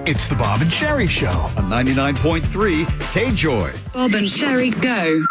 It's the Bob and Sherry Show on 99.3 KJOY. Bob and Sherry go.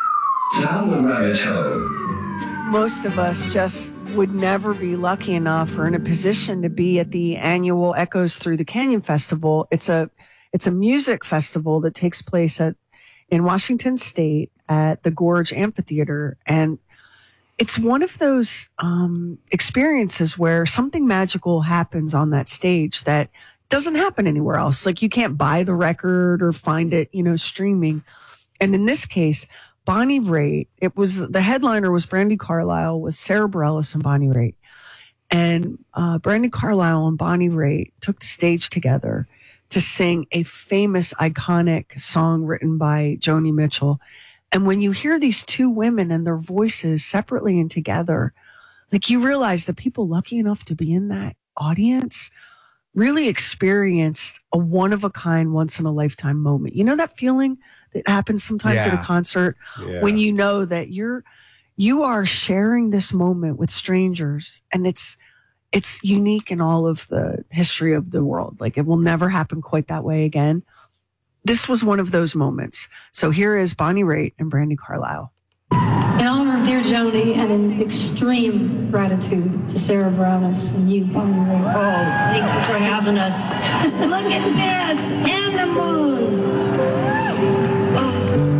Most of us just would never be lucky enough or in a position to be at the annual Echoes Through the Canyon Festival. It's a music festival that takes place in Washington State at the Gorge Amphitheater. And it's one of those experiences where something magical happens on that stage that doesn't happen anywhere else. Like you can't buy the record or find it, streaming. And in this case, Bonnie Raitt, the headliner was Brandi Carlile with Sara Bareilles and Bonnie Raitt. And Brandi Carlile and Bonnie Raitt took the stage together to sing a famous, iconic song written by Joni Mitchell. And when you hear these two women and their voices separately and together, like you realize the people lucky enough to be in that audience really experienced a one-of-a-kind, once-in-a-lifetime moment. You know that feeling that happens sometimes at a concert when you know that you are sharing this moment with strangers, and it's unique in all of the history of the world. Like it will never happen quite that way again. This was one of those moments. So here is Bonnie Raitt and Brandi Carlile. In honor of dear Joni and in extreme gratitude to Sara Bareilles and you, Bonnie Raitt. Oh, thank you for having us. Look at this, and the moon. Oh.